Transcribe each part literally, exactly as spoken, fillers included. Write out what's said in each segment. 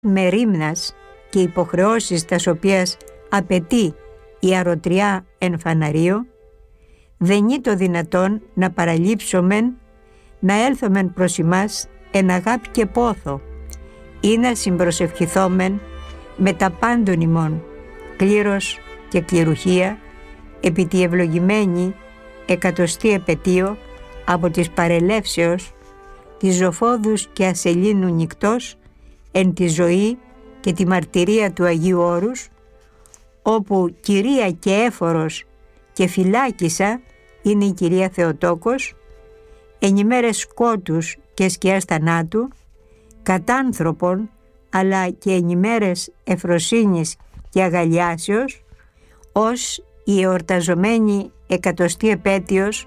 με ρήμνας και υποχρεώσεις τας οποίας απαιτεί η αρωτριά εν φαναρίο, δεν είναι το δυνατόν να παραλείψομεν να έλθομεν προς ημάς εν αγάπη και πόθο ή να συμπροσευχηθόμεν με τα πάντων ημών κλήρος και κληρουχία επί τη ευλογημένη εκατοστή επετείο από της παρελεύσεως της Ζωφόδους και Ασελίνου νυκτός εν τη ζωή και τη μαρτυρία του Αγίου Όρους, όπου κυρία και έφορος και φυλάκισα είναι η κυρία Θεοτόκος, εν ημέρες σκότους και σκιάς θανάτου, κατάνθρωπον αλλά και εν ημέρες εφροσύνης και αγαλιάσεως, ως η εορταζομένη εκατοστή επέτειος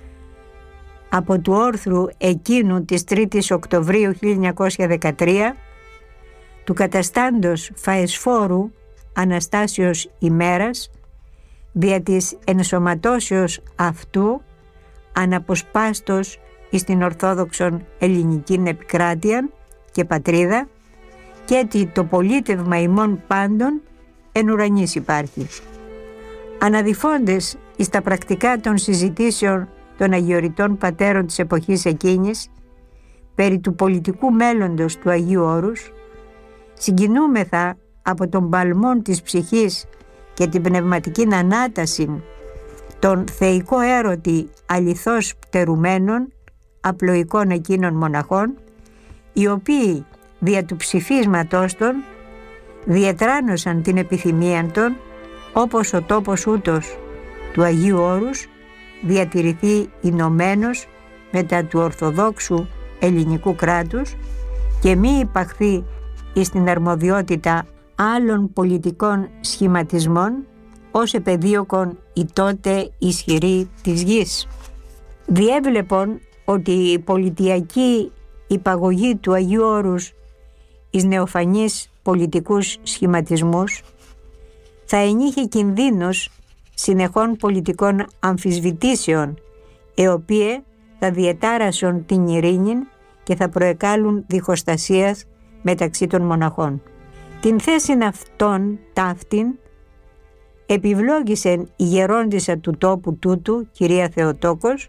από του όρθρου εκείνου της τρίτης Οκτωβρίου χίλια εννιακόσια δεκατρία του καταστάντος Φαεσφόρου Αναστάσεως ημέρας, δια της ενσωματώσεως αυτού αναποσπάστος εις την Ορθόδοξον ελληνικήν επικράτειαν και πατρίδα, και ότι το πολίτευμα ημών πάντων εν ουρανής υπάρχει. Αναδιφώντες εις τα πρακτικά των συζητήσεων των αγιοριτών πατέρων της εποχής εκείνης περί του πολιτικού μέλλοντος του Αγίου Όρους, συγκινούμεθα από τον παλμόν της ψυχής και την πνευματική ανάταση των θεϊκό έρωτη αληθώς πτερουμένων απλοϊκών εκείνων μοναχών, οι οποίοι δια του ψηφίσματός των διετράνωσαν την επιθυμία των, όπως ο τόπος ούτως του Αγίου Όρους διατηρηθεί ηνωμένος μετά του Ορθοδόξου ελληνικού κράτους και μη υπαχθεί εις την αρμοδιότητα άλλων πολιτικών σχηματισμών ως επεδίωκον η τότε ισχυρή της γης. Διέβλεπον ότι η πολιτιακή υπαγωγή του Αγίου Όρους εις νεοφανείς πολιτικούς σχηματισμούς θα ενείχε κινδύνους συνεχών πολιτικών αμφισβητήσεων, οι οποίες θα διετάρασουν την ειρήνη και θα προεκάλουν διχοστασίας μεταξύ των μοναχών. Την θέσιν αυτών ταύτην επιβλόγησε η γερόντισσα του τόπου τούτου, κυρία Θεοτόκος,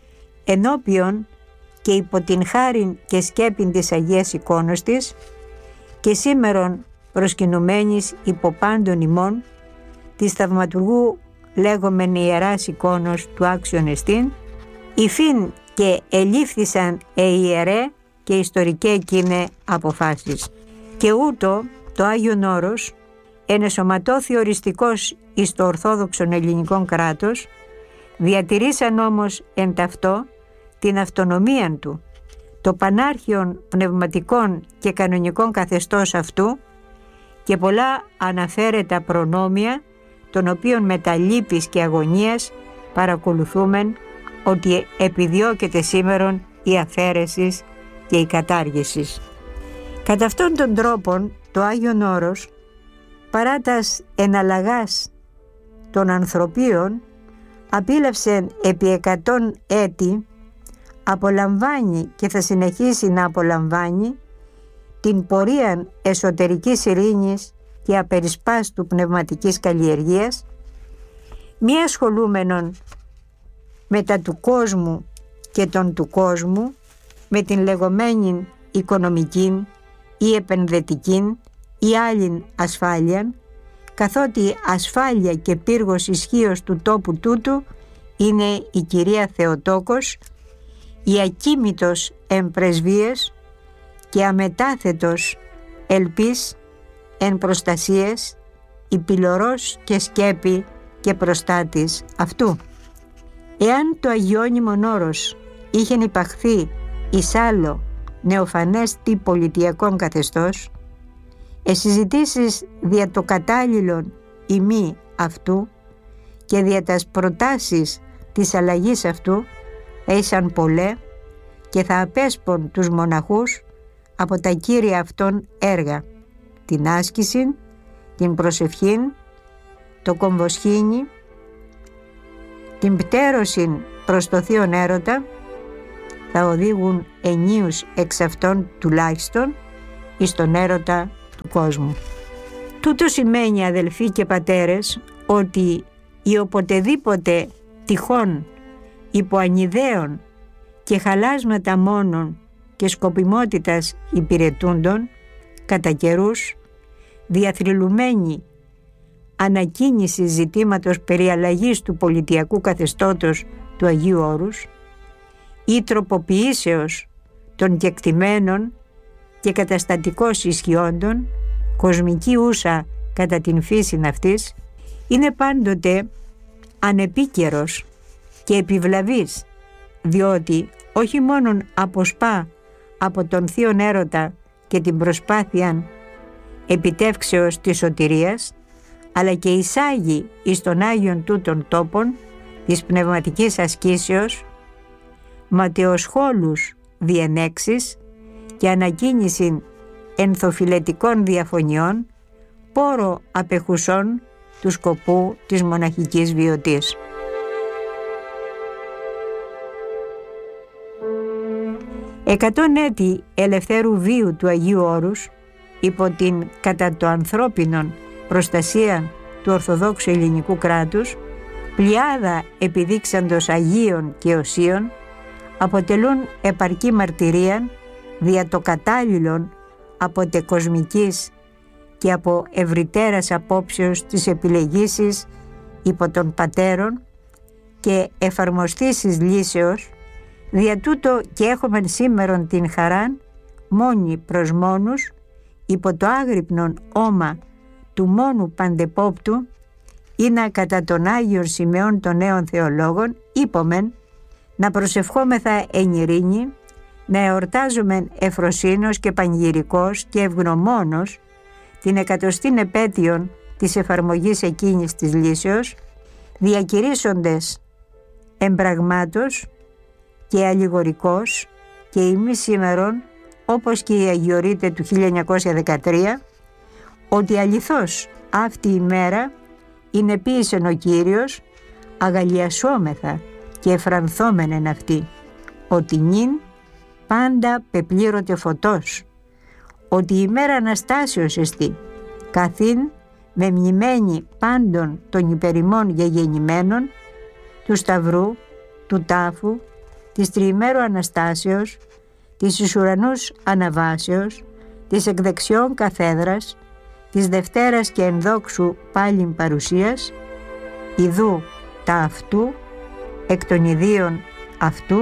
ενώπιον και υπό την χάριν και σκέπην της Αγίας εικόνος της και σήμερον προσκυνουμένης υπό πάντων ημών της θαυματουργού λέγομεν ιεράς εικόνος του άξιον εστίν, υφήν και ελήφθησαν ε ιερέ και ιστορικέ εκείνε αποφάσεις. Και ούτω το Άγιον Όρος ενεσωματώθη οριστικός εις το Ορθόδοξον ελληνικό κράτος, διατηρήσαν όμως εν ταυτό την αυτονομία του, το πανάρχιον πνευματικών και κανονικών καθεστώς αυτού και πολλά αναφέρετα προνόμια, των οποίων με τα λύπης και αγωνίας παρακολουθούμεν ότι επιδιώκεται σήμερον η αφαίρεση και η κατάργηση. Κατά αυτόν τον τρόπον το Άγιον Όρος, παρά τας εναλλαγάς των ανθρωπίων, απίλαυσε επί εκατόν έτη, απολαμβάνει και θα συνεχίσει να απολαμβάνει την πορεία εσωτερικής ειρήνης και απερισπάστου πνευματικής καλλιεργίας, μη ασχολούμενον με τα του κόσμου και των του κόσμου, με την λεγόμενη οικονομική ή επενδυτική ή άλλη ασφάλεια, καθότι ασφάλεια και πύργος ισχύος του τόπου τούτου είναι η κυρία Θεοτόκος, η ακίμητος εν πρεσβείες και αμετάθετος ελπίς εν προστασίες, η πυλωρός και σκέπη και προστάτης αυτού. Εάν το Αγιώνυμον Όρος είχεν υπαχθεί εις άλλο νεοφανές τι πολιτιακόν καθεστώς, εσυζητήσεις δια το κατάλληλον ημί αυτού και δια τας προτάσεις της αλλαγής αυτού ήσαν πολλέ και θα απέσπον τους μοναχούς από τα κύρια αυτών έργα, την άσκηση, την προσευχή, το κομβοσχήνι, την πτέρωση προς το Θείον Έρωτα, θα οδήγουν ενίους εξ αυτών τουλάχιστον εις τον έρωτα του κόσμου. Τούτο σημαίνει, αδελφοί και πατέρες, ότι οι οποτεδήποτε τυχόν υποανιδέων και χαλάσματα μόνον και σκοπιμότητας υπηρετούντων, κατά καιρούς διαθρυλουμένοι ανακοίνηση ζητήματος περί αλλαγής του πολιτιακού καθεστώτος του Αγίου Όρους ή τροποποιήσεως των κεκτημένων και καταστατικώς ισχυόντων, κοσμική ούσα κατά την φύση αυτής, είναι πάντοτε ανεπίκαιρος και επιβλαβής, διότι όχι μόνον αποσπά από τον θείον έρωτα και την προσπάθεια επιτεύξεως της σωτηρίας, αλλά και εισάγει εις των Άγιον τούτων τόπων της πνευματικής ασκήσεως ματαιοσχόλους διενέξεις και ανακοίνηση ενθοφυλετικών διαφωνιών, πόρο απεχουσών του σκοπού της μοναχικής βιωτής. Εκατόν έτη ελευθέρου βίου του Αγίου Όρους υπό την κατά το ανθρώπινον προστασία του Ορθοδόξου ελληνικού κράτους, πλειάδα επιδείξαντος Αγίων και Οσίων αποτελούν επαρκή μαρτυρία δια το κατάλληλον από τεκοσμικής και από ευρυτέρας απόψεως της επιλεγήσης υπό των πατέρων και εφαρμοστήσεις λύσεως, δια τούτο και έχουμε σήμερον την χαράν μόνοι προς μόνους υπό το άγρυπνον όμα του μόνου παντεπόπτου ή να κατά τον Άγιον Σημεών των νέων θεολόγων είπομεν να προσευχόμεθα εν ειρήνη, να εορτάζομεν εφροσύνος και πανηγυρικός και ευγνωμόνος την εκατοστήν επέτειον της εφαρμογής εκείνης της λύσεως, διακηρύσσοντες εμπραγμάτως και αλληγορικός και ημί σήμερον, όπως και η Αγιορείτε του χίλια εννιακόσια δεκατρία, ότι αληθώς αυτή η μέρα είναι ποίησεν ο Κύριος, αγαλιασόμεθα και εφρανθόμενεν αυτή, ότι νυν πάντα πεπλήρωτε φωτός, ότι η μέρα Αναστάσεως εστί, καθήν με μνημένη πάντων των υπερημών γεγεννημένων, του Σταυρού, του Τάφου, της τριημέρου Αναστάσεως, της εις ουρανούς αναβάσεως, της εκδεξιών καθέδρας, της Δευτέρας και ενδόξου πάλιν παρουσίας, ιδού τα αυτού, εκ των ιδίων αυτού,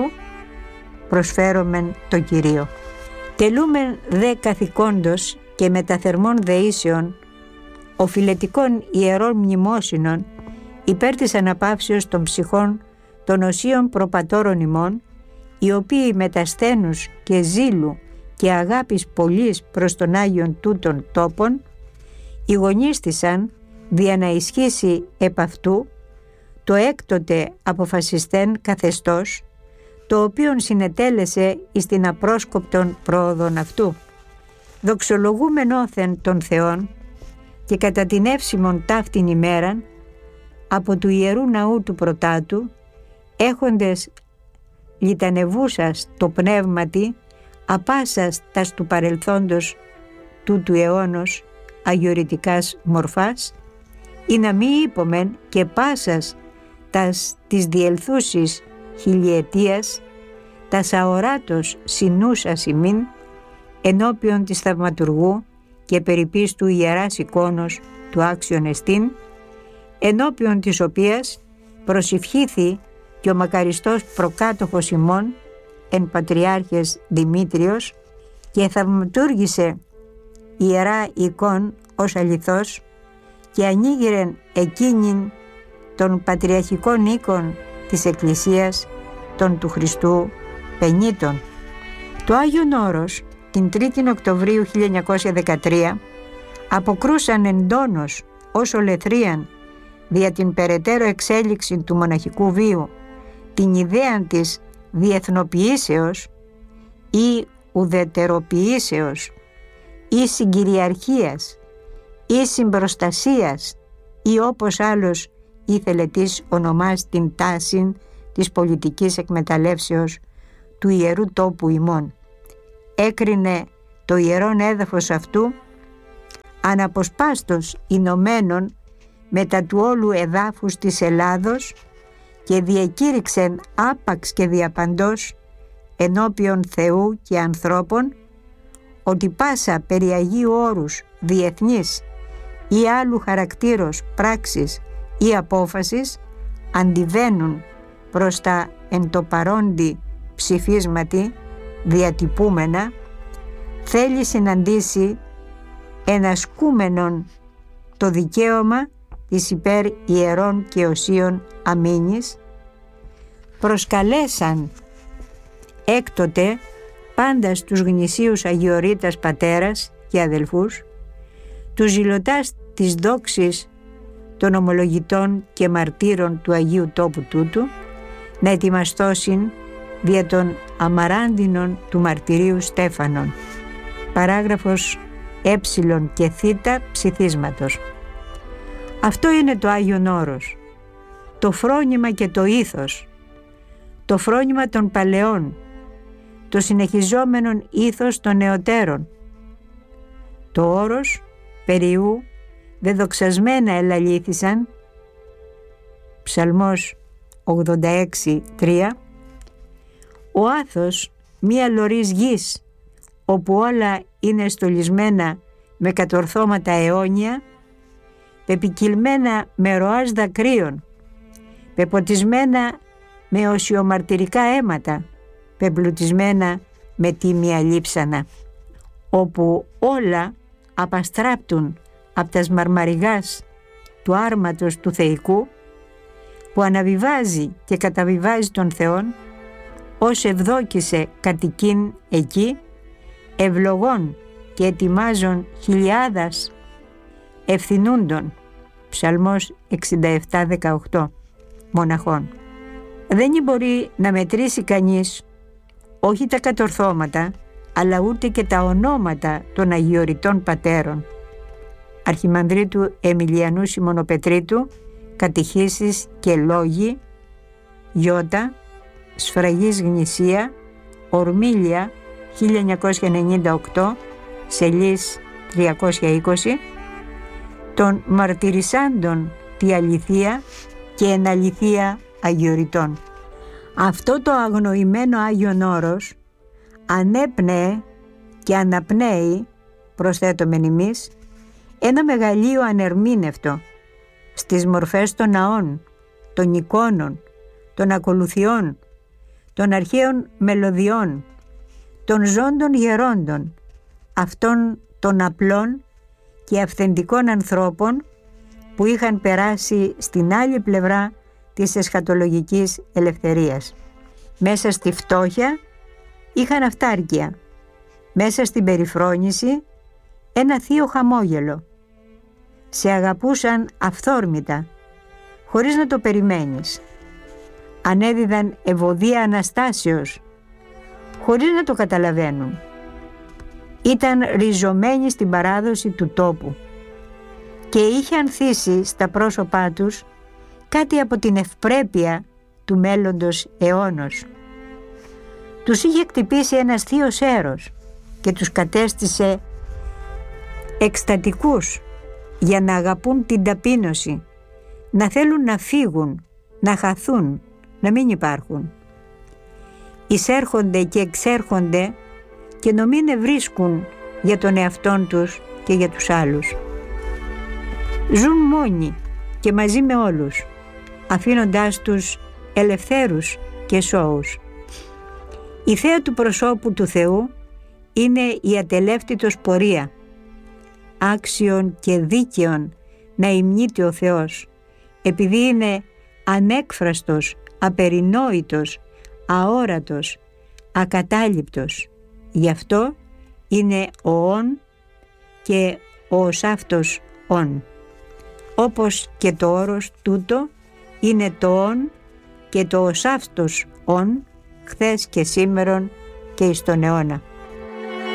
προσφέρομεν το Κυρίο. Τελούμεν δε καθηκόντος και μεταθερμών δεήσεων, οφειλετικών ιερών μνημόσυνων, υπέρ της αναπαύσεως των ψυχών των οσίων προπατώρων ημών, οι οποίοι μετασθένους και ζήλου και αγάπης πολλής προς τον Άγιον τούτων τόπων, ηγονίστησαν δια να ισχύσει επ' αυτού το έκτοτε αποφασιστέν καθεστώς, το οποίον συνετέλεσε εις την απρόσκοπτον πρόοδον αυτού. Δοξολογούμεν όθεν των Θεών και κατά την εύσημον ταύτην ημέραν από του Ιερού Ναού του Πρωτάτου, έχοντες λιτανευούσας το πνεύματι απάσας τας του παρελθόντος τούτου αιώνος αγιορητικάς μορφάς, ή να μη είπομεν και πάσας τας της διελθούσης χιλιετίας, τας αοράτος συνούσας ημίν, ενώπιον της θαυματουργού και περιπίστου ιεράς εικόνος του άξιον εστίν, ενώπιον της οποίας προσευχήθη και ο μακαριστός προκάτοχος ημών εν Πατριάρχες Δημήτριος και θαυματούργησε ιερά εικόν ως αληθώς και ανοίγηρεν εκείνην των πατριαρχικών οίκων της Εκκλησίας των του Χριστού πενήτων. Το Άγιον Όρος την τρίτη Οκτωβρίου χίλια εννιακόσια δεκατρία αποκρούσαν εντόνως ως ολεθρίαν δια την περαιτέρω εξέλιξη του μοναχικού βίου την ιδέα της διεθνοποιήσεως ή ουδετεροποιήσεως ή συγκυριαρχίας ή συμπροστασίας ή όπως άλλος ήθελε της ονομάς την τάση της πολιτικής εκμεταλλεύσεως του ιερού τόπου ημών. Έκρινε το ιερόν έδαφος αυτού αναποσπάστος ηνωμένων μετά του όλου εδάφους της Ελλάδος και διεκήρυξεν άπαξ και διαπαντός ενώπιον Θεού και ανθρώπων ότι πάσα περί Αγίου Όρους διεθνής ή άλλου χαρακτήρος πράξης ή απόφασης αντιβαίνουν προς τα εν το παρόντι ψηφίσματι διατυπούμενα, θέλει συναντήσει ενασκούμενον το δικαίωμα της υπέρ ιερών και οσίων αμήνης, προσκαλέσαν έκτοτε πάντα στους γνησίους Αγιορείτας πατέρας και αδελφούς, τους ζηλωτάς της δόξης των ομολογητών και μαρτύρων του Αγίου Τόπου τούτου, να ετοιμαστώσιν δια των αμαράντινων του μαρτυρίου Στέφανον. Παράγραφος ε και θ ψηθίσματος. Αυτό είναι το Άγιον Όρος, το φρόνημα και το ήθος, το φρόνημα των παλαιών, το συνεχιζόμενον ήθος των νεωτέρων. Το όρος περιού δεδοξασμένα ελαλήθησαν, Ψαλμός ογδόντα έξι τρία, ο άθος μία λωρής γης, όπου όλα είναι στολισμένα με κατορθώματα αιώνια, πεπικυλμένα με ροάς δακρύων, πεποτισμένα με οσιομαρτυρικά αίματα, πεμπλουτισμένα με τίμια λείψανα, όπου όλα απαστράπτουν από τας μαρμαριγάς του άρματος του θεϊκού, που αναβιβάζει και καταβιβάζει τον Θεόν, ως ευδόκησε κατοικήν εκεί, ευλογών και ετοιμάζων χιλιάδας ευθυνούντων. Ψαλμός εξήντα επτά δεκαοκτώ μοναχών. Δεν μπορεί να μετρήσει κανείς όχι τα κατορθώματα, αλλά ούτε και τα ονόματα των Αγιορειτών Πατέρων. Αρχιμανδρίτου Εμιλιανού Σιμωνοπετρίτου, Κατηχήσεις και Λόγοι, Ιώτα, Σφραγής Γνησία, Ορμήλια, χίλια εννιακόσια ενενήντα οκτώ, σελίς τριακόσια είκοσι, των μαρτυρισάντων τη αληθεία και εναληθεία Αγιορειτών. Αυτό το αγνοημένο Άγιον Όρος ανέπνεε και αναπνέει, προσθέτομεν εμείς, ένα μεγαλείο ανερμήνευτο στις μορφές των ναών, των εικόνων, των ακολουθιών, των αρχαίων μελωδιών, των ζώντων γερόντων, αυτών των απλών και αυθεντικών ανθρώπων που είχαν περάσει στην άλλη πλευρά της εσχατολογικής ελευθερίας. Μέσα στη φτώχεια είχαν αυτάρκεια, μέσα στην περιφρόνηση ένα θείο χαμόγελο. Σε αγαπούσαν αυθόρμητα, χωρίς να το περιμένεις. Ανέδιδαν ευωδία Αναστάσεως, χωρίς να το καταλαβαίνουν. Ήταν ριζωμένοι στην παράδοση του τόπου και είχε ανθίσει στα πρόσωπά τους κάτι από την ευπρέπεια του μέλλοντος αιώνος. Τους είχε χτυπήσει ένας θείος έρος και τους κατέστησε εκστατικούς για να αγαπούν την ταπείνωση, να θέλουν να φύγουν, να χαθούν, να μην υπάρχουν. Εισέρχονται και εξέρχονται και νομίνε βρίσκουν για τον εαυτόν τους και για τους άλλους. Ζουν μόνοι και μαζί με όλους, αφήνοντάς τους ελευθέρους και σώους. Η θέα του προσώπου του Θεού είναι η ατελεύτητος πορεία, άξιον και δίκαιον να υμνείται ο Θεός, επειδή είναι ανέκφραστος, απερινόητος, αόρατος, ακατάληπτος. Γι' αυτό είναι ο ον και ο οσαύτος ον. Όπως και το όρος τούτο είναι το ον και το οσαύτος ον, χθες και σήμερον και εις τον αιώνα.